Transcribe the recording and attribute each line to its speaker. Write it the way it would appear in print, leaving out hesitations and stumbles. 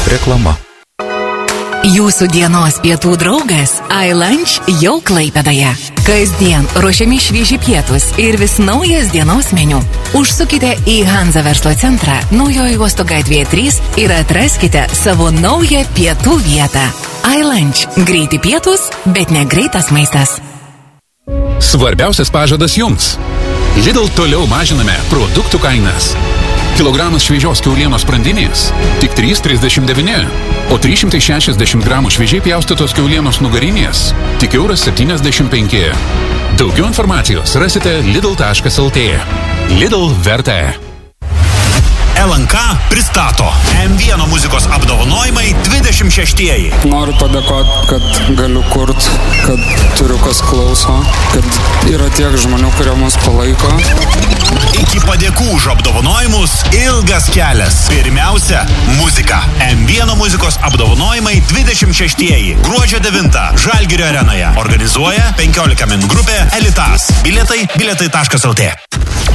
Speaker 1: Reklama.
Speaker 2: Jūsų dienos pietų draugas iLunch jau Klaipėdoje. Kasdien ruošiami švieži pietus ir vis naujas dienos meniu. Užsukite į Hanza verslo centrą Naujojo Uosto gatvėje 3 ir atraskite savo naują pietų vietą. iLunch. Greiti pietus, bet ne greitas maistas.
Speaker 3: Svarbiausias pažadas jums. Lidl toliau mažiname produktų kainas. Kilogramas šviežios kiaulienos sprandinės tik 3,39, o 360 gramų šviežiai pjaustytos kiaulienos nugarinės tik €1,75. Daugiau informacijos rasite lidl.lt. Lidl verta.
Speaker 4: LNK pristato M1 muzikos apdovanojimai 26-ieji.
Speaker 5: Noriu padėkoti, kad galiu kurt, kad turiu kas klauso, kad yra tiek žmonių, kurie mus palaiko.
Speaker 4: Iki padėkų už apdovanojimus ilgas kelias. Pirmiausia, muzika. M1 muzikos apdovanojimai 26-ieji. Gruodžio 9 Žalgirio arenoje. Organizuoja 15 min grupė Elitas. Bilietai bilietai.lt.